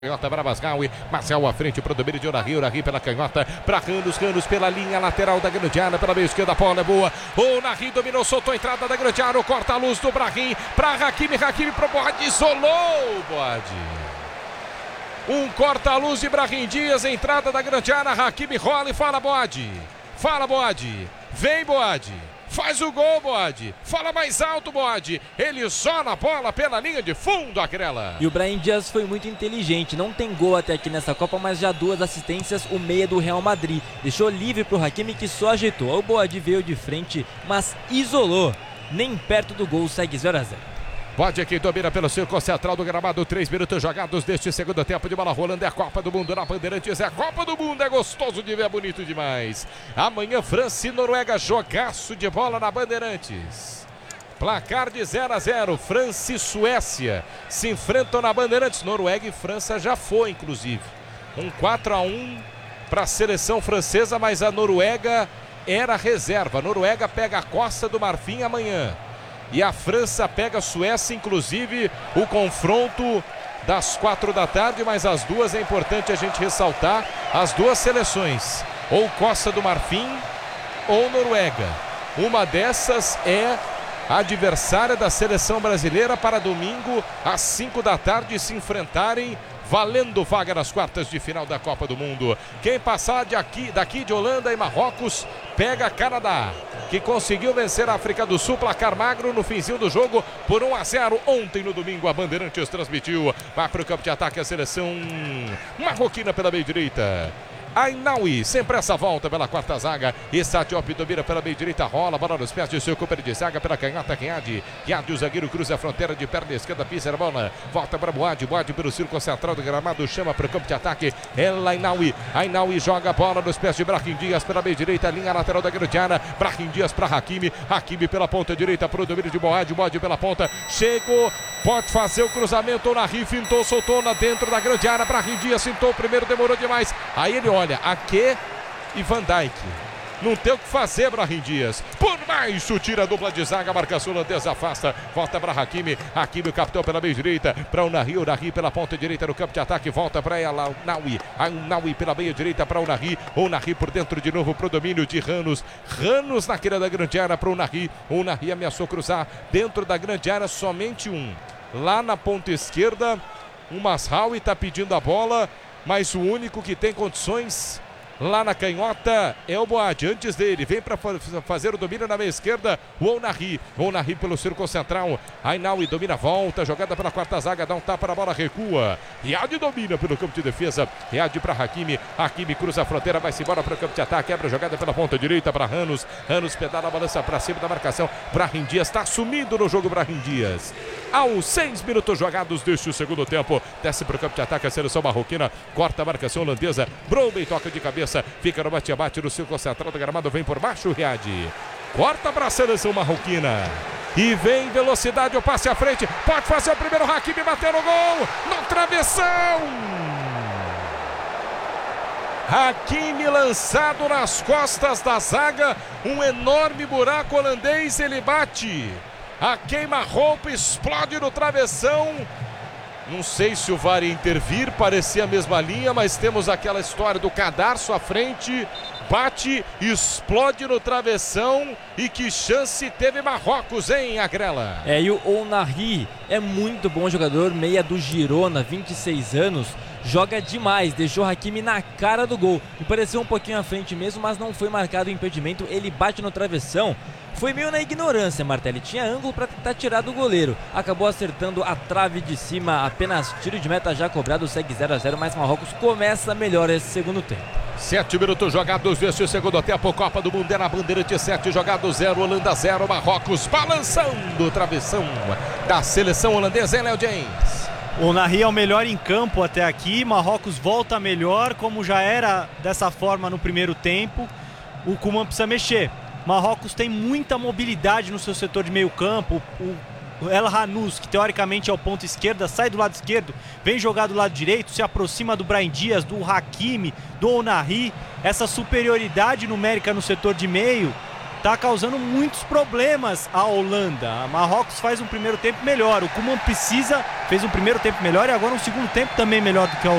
Canhota para Masgaui, Marcel à frente para o domínio de Onahi pela canhota, para Ranos pela linha lateral da grande área, pela meia esquerda, a bola é boa, Onahi dominou, soltou a entrada da grande área, corta a luz do Brahim, para Hakimi para o Bode, isolou o Bode. Um corta-luz de Brahim Dias, entrada da grande área, Hakimi rola e fala Bode, vem Bode. Faz o gol, Bode. Fala mais alto, Bode. Ele isola a bola pela linha de fundo, Agrela. E o Brahim Dias foi muito inteligente. Não tem gol até aqui nessa Copa, mas já 2 assistências, o meia do Real Madrid. Deixou livre para o Hakimi, que só ajeitou. O Bode veio de frente, mas isolou. Nem perto do gol, segue 0-0. Bode aqui domina pelo círculo central do gramado. 3 minutos jogados deste segundo tempo de bola rolando. É a Copa do Mundo na Bandeirantes. É a Copa do Mundo. É gostoso de ver, é bonito demais. Amanhã, França e Noruega. Jogaço de bola na Bandeirantes. Placar de 0-0. França e Suécia se enfrentam na Bandeirantes. Noruega e França já foi, inclusive. 4-1 para a seleção francesa, mas a Noruega era reserva. A Noruega pega a Costa do Marfim amanhã. E a França pega a Suécia, inclusive o confronto das 4 da tarde, mas as duas é importante a gente ressaltar, as duas seleções, ou Costa do Marfim ou Noruega. Uma dessas é a adversária da seleção brasileira para domingo às 5 da tarde se enfrentarem, valendo vaga nas quartas de final da Copa do Mundo. Quem passar daqui de Holanda e Marrocos pega Canadá, que conseguiu vencer a África do Sul, placar magro no finzinho do jogo por 1-0. Ontem no domingo a Bandeirantes transmitiu. Vai para o campo de ataque a seleção marroquina pela meia direita. Ainaui, sempre essa volta pela quarta zaga. Issa Diop domina pela meia direita, rola, bola nos pés de seu companheiro de zaga pela canhota, Riad, o zagueiro cruza a fronteira de perna esquerda, pisa a bola, volta para Boade pelo círculo central do gramado, chama para o campo de ataque, Ainaui joga a bola nos pés de Brahim Dias pela meia direita, linha lateral da grande área, Brahim Dias para Hakimi pela ponta direita para o domínio de Boade pela ponta, chegou, pode fazer o cruzamento, Onahi fintou, soltou na dentro da grande área, Brahim Dias fintou o primeiro, demorou demais, aí ele olha, Ake e Van Dijk. Não tem o que fazer, Brahim Dias. Por baixo, tira a dupla de zaga, a marcação holandesa afasta. Volta para Hakimi, o capitão pela meia direita. Para Onahi pela ponta direita no campo de ataque. Volta para Ainaui pela meia direita para Onahi por dentro de novo para o domínio de Ranos na queira da grande área para Onahi ameaçou cruzar dentro da grande área, somente um. Lá na ponta esquerda, o Masraoui está pedindo a bola, mas o único que tem condições lá na canhota é o Boade. Antes dele, vem para fazer o domínio na meia esquerda, o Onahi pelo círculo central. Ainaui domina, volta, jogada pela quarta zaga, dá um tapa na bola, recua. Riad domina pelo campo de defesa. Riad para Hakimi cruza a fronteira, vai-se embora para o campo de ataque, quebra a jogada pela ponta direita para Ranos pedala a balança para cima da marcação. Brahim Dias está sumindo no jogo, Brahim Dias. Aos 6 minutos jogados deste segundo tempo, desce para o campo de ataque a seleção marroquina, corta a marcação holandesa, Brombey toca de cabeça, fica no bate-bate no círculo central do gramado, vem por baixo, Riad. Corta para a seleção marroquina. E vem velocidade, o passe à frente, pode fazer o primeiro, Hakimi bateu no gol, no travessão. Hakimi lançado nas costas da zaga, um enorme buraco holandês, ele bate. A queima-roupa explode no travessão. Não sei se o VAR ia intervir, parecia a mesma linha, mas temos aquela história do cadarço à frente, bate, explode no travessão. E que chance teve Marrocos, hein, Agrela? E o Onahi é muito bom jogador, meia do Girona, 26 anos. Joga demais, deixou Hakimi na cara do gol. Me pareceu um pouquinho à frente mesmo, mas não foi marcado o impedimento. Ele bate no travessão. Foi meio na ignorância, Martelli. Tinha ângulo para tentar tirar do goleiro. Acabou acertando a trave de cima. Apenas tiro de meta já cobrado. Segue 0-0, mas Marrocos começa melhor esse segundo tempo. 7 minutos jogados deste segundo tempo. Copa do Mundo é na Bandeirantes, 7 jogados, 0, Holanda 0, Marrocos balançando o travessão da seleção holandesa, hein, Léo James? O Onahi é o melhor em campo até aqui. Marrocos volta melhor, como já era dessa forma no primeiro tempo. O Koeman precisa mexer. Marrocos tem muita mobilidade no seu setor de meio campo. O El Hanous, que teoricamente é o ponto esquerda, sai do lado esquerdo, vem jogar do lado direito, se aproxima do Brahim Dias, do Hakimi, do Onahi. Essa superioridade numérica no setor de meio está causando muitos problemas à Holanda. A Marrocos faz um primeiro tempo melhor, o Koeman fez um primeiro tempo melhor e agora um segundo tempo também melhor do que a Holanda.